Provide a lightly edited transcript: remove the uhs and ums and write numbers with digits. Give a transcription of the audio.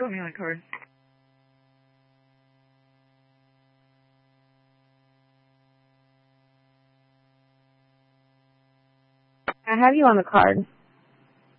Show me my card. I have you on the card.